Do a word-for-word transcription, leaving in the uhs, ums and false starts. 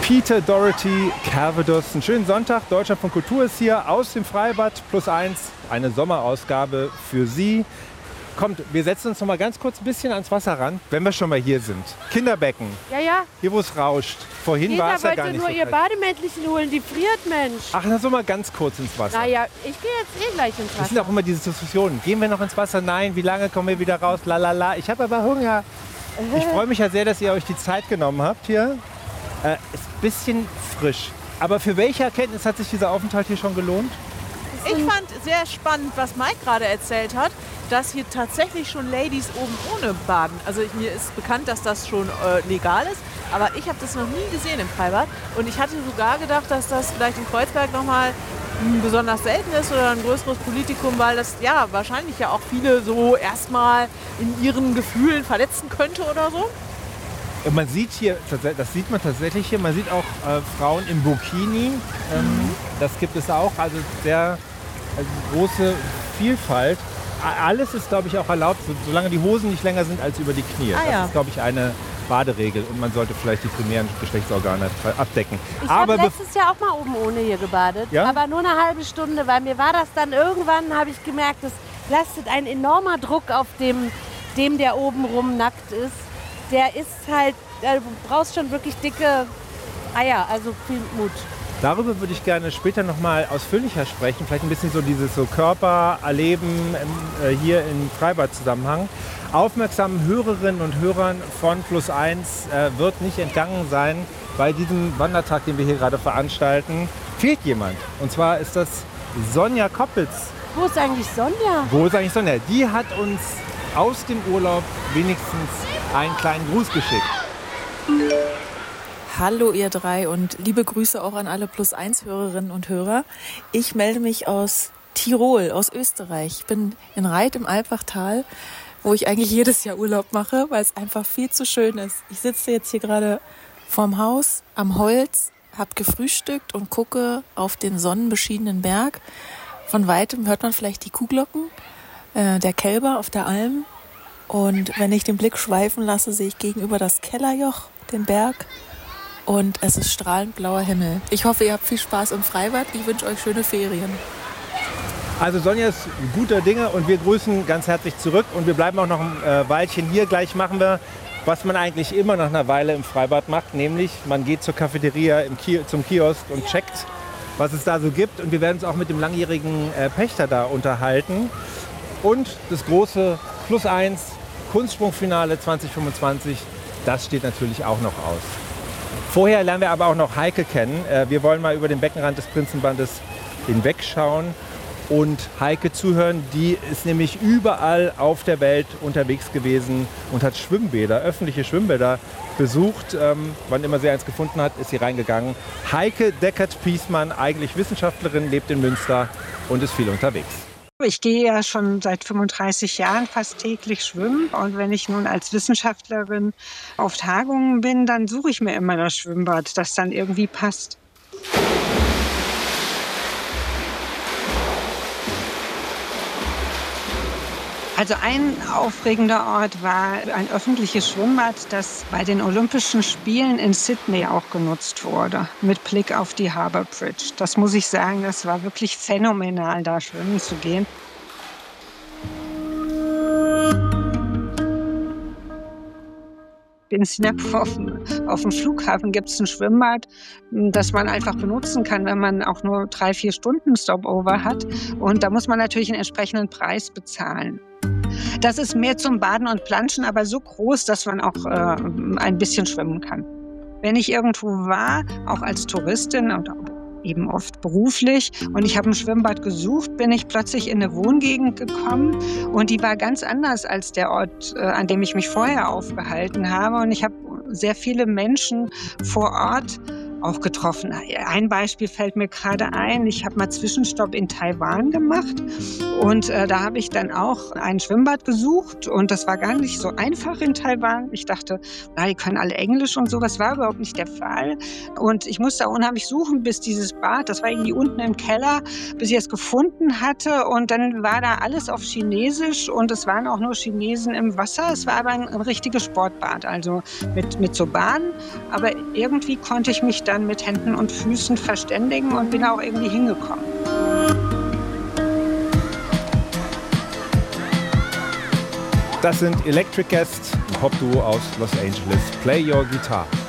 Peter Doherty, Calvados. Einen schönen Sonntag. Deutschland von Kultur ist hier aus dem Freibad plus eins. Eine Sommerausgabe für Sie. Kommt, wir setzen uns noch mal ganz kurz ein bisschen ans Wasser ran, wenn wir schon mal hier sind. Kinderbecken. Ja, ja. Hier, wo es rauscht. Vorhin war es ja gar nicht nur so ihr kalt. Bademäntelchen holen, die friert, Mensch. Ach, lass uns mal ganz kurz ins Wasser. Naja, ich gehe jetzt eh gleich ins Das sind Wasser. auch immer diese Diskussionen. Gehen wir noch ins Wasser? Nein. Wie lange kommen wir wieder raus? Lalala. Ich habe aber Hunger. Ich freue mich ja sehr, dass ihr euch die Zeit genommen habt hier. Äh, ist ein bisschen frisch. Aber für welche Erkenntnis hat sich dieser Aufenthalt hier schon gelohnt? Ich fand sehr spannend, was Mike gerade erzählt hat, dass hier tatsächlich schon Ladies oben ohne baden. Also mir ist bekannt, dass das schon äh, legal ist, aber ich habe das noch nie gesehen im Freibad. Und ich hatte sogar gedacht, dass das vielleicht in Kreuzberg nochmal besonders selten ist oder ein größeres Politikum, weil das ja wahrscheinlich ja auch viele so erstmal in ihren Gefühlen verletzen könnte oder so. Man sieht hier, das sieht man tatsächlich hier, man sieht auch äh, Frauen im Bikini. Ähm, mhm. Das gibt es auch, also sehr also große Vielfalt. Alles ist, glaube ich, auch erlaubt, solange die Hosen nicht länger sind als über die Knie. Ah, das ja. ist, glaube ich, eine Baderegel und man sollte vielleicht die primären Geschlechtsorgane abdecken. Ich habe letztes Jahr auch mal oben ohne hier gebadet, ja? aber nur eine halbe Stunde, weil mir war das dann irgendwann, habe ich gemerkt, es lastet ein enormer Druck auf dem, dem der oben rum nackt ist. Der ist halt, du brauchst schon wirklich dicke Eier, also viel Mut. Darüber würde ich gerne später noch mal ausführlicher sprechen. Vielleicht ein bisschen so dieses so Körper erleben äh, hier im Freibad-Zusammenhang. Aufmerksamen Hörerinnen und Hörern von Plus eins äh, wird nicht entgangen sein. Bei diesem Wandertag, den wir hier gerade veranstalten, fehlt jemand. Und zwar ist das Sonja Koppitz. Wo ist eigentlich Sonja? Wo ist eigentlich Sonja? Die hat uns aus dem Urlaub wenigstens einen kleinen Gruß geschickt. Hallo ihr drei und liebe Grüße auch an alle Plus eins Hörerinnen und Hörer. Ich melde mich aus Tirol, aus Österreich. Ich bin in Reit im Alpbachtal, wo ich eigentlich jedes Jahr Urlaub mache, weil es einfach viel zu schön ist. Ich sitze jetzt hier gerade vorm Haus am Holz, habe gefrühstückt und gucke auf den sonnenbeschienenen Berg. Von weitem hört man vielleicht die Kuhglocken, äh, der Kälber auf der Alm. Und wenn ich den Blick schweifen lasse, sehe ich gegenüber das Kellerjoch, den Berg. Und es ist strahlend blauer Himmel. Ich hoffe, ihr habt viel Spaß im Freibad. Ich wünsche euch schöne Ferien. Also Sonja ist guter Dinge und wir grüßen ganz herzlich zurück. Und wir bleiben auch noch ein äh, Weilchen hier. Gleich machen wir, was man eigentlich immer nach einer Weile im Freibad macht. Nämlich, man geht zur Cafeteria im Ki- zum Kiosk und checkt, was es da so gibt. Und wir werden uns auch mit dem langjährigen äh, Pächter da unterhalten. Und das große Plus eins Kunstsprungfinale zwanzig fünfundzwanzig, das steht natürlich auch noch aus. Vorher lernen wir aber auch noch Heike kennen. Wir wollen mal über den Beckenrand des Prinzenbandes hinwegschauen und Heike zuhören. Die ist nämlich überall auf der Welt unterwegs gewesen und hat Schwimmbäder, öffentliche Schwimmbäder besucht. Ähm, wann immer sie eins gefunden hat, ist sie reingegangen. Heike Deckert-Piesmann, eigentlich Wissenschaftlerin, lebt in Münster und ist viel unterwegs. Ich gehe ja schon seit fünfunddreißig Jahren fast täglich schwimmen. Und wenn ich nun als Wissenschaftlerin auf Tagungen bin, dann suche ich mir immer das Schwimmbad, das dann irgendwie passt. Also ein aufregender Ort war ein öffentliches Schwimmbad, das bei den Olympischen Spielen in Sydney auch genutzt wurde, mit Blick auf die Harbour Bridge. Das muss ich sagen, das war wirklich phänomenal, da schwimmen zu gehen. In Singapur auf dem, auf dem Flughafen gibt es ein Schwimmbad, das man einfach benutzen kann, wenn man auch nur drei, vier Stunden Stopover hat. Und da muss man natürlich einen entsprechenden Preis bezahlen. Das ist mehr zum Baden und Planschen, aber so groß, dass man auch äh, ein bisschen schwimmen kann. Wenn ich irgendwo war, auch als Touristin und eben oft beruflich, und ich habe ein Schwimmbad gesucht, bin ich plötzlich in eine Wohngegend gekommen und die war ganz anders als der Ort, äh, an dem ich mich vorher aufgehalten habe. Und ich habe sehr viele Menschen vor Ort auch getroffen. Ein Beispiel fällt mir gerade ein. Ich habe mal Zwischenstopp in Taiwan gemacht und äh, da habe ich dann auch ein Schwimmbad gesucht und das war gar nicht so einfach in Taiwan. Ich dachte, na, die können alle Englisch und so. Das war überhaupt nicht der Fall. Und ich musste unheimlich suchen, bis dieses Bad, das war irgendwie unten im Keller, bis ich es gefunden hatte. Und dann war da alles auf Chinesisch und es waren auch nur Chinesen im Wasser. Es war aber ein, ein richtiges Sportbad, also mit, mit so Bahnen. Aber irgendwie konnte ich mich da dann mit Händen und Füßen verständigen und bin auch irgendwie hingekommen. Das sind Electric Guest, ein Popduo aus Los Angeles. Play Your Guitar.